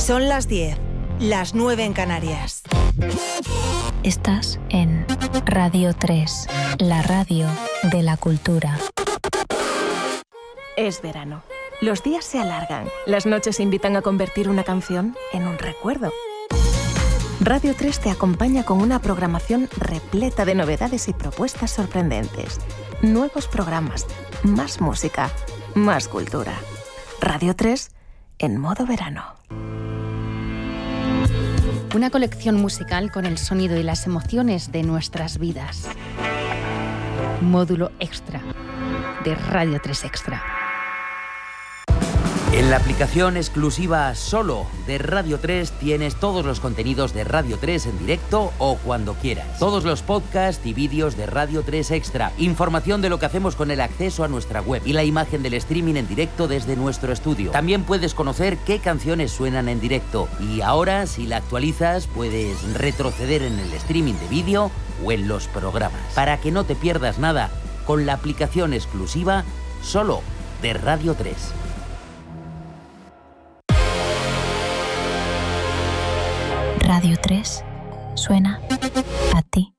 Son las 10, las 9 en Canarias. Estás en Radio 3, la radio de la cultura. Es verano. Los días se alargan. Las noches invitan a convertir una canción en un recuerdo. Radio 3 te acompaña con una programación repleta de novedades y propuestas sorprendentes. Nuevos programas, más música, más cultura. Radio 3 en modo verano. Una colección musical con el sonido y las emociones de nuestras vidas. Módulo Extra de Radio 3 Extra. En la aplicación exclusiva solo de Radio 3 tienes todos los contenidos de Radio 3 en directo o cuando quieras. Todos los podcasts y vídeos de Radio 3 Extra. Información de lo que hacemos con el acceso a nuestra web y la imagen del streaming en directo desde nuestro estudio. También puedes conocer qué canciones suenan en directo. Y ahora, si la actualizas, puedes retroceder en el streaming de vídeo o en los programas. Para que no te pierdas nada con la aplicación exclusiva solo de Radio 3. Radio 3 suena a ti.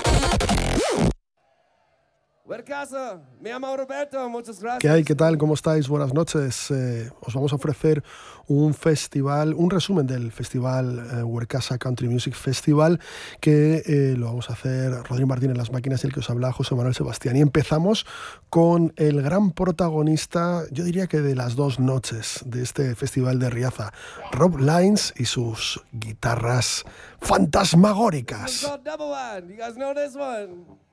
Me llamo Roberto, muchas gracias. ¿Qué hay? ¿Qué tal? ¿Cómo estáis? Buenas noches. Os vamos a ofrecer un festival, un resumen del festival Huercasa Country Music Festival, que lo vamos a hacer Rodrigo Martín en las máquinas y el que os habla José Manuel Sebastián. Y empezamos con el gran protagonista, yo diría que de las dos noches de este festival de Riaza, Rob Lines y sus guitarras fantasmagóricas. You guys know this one?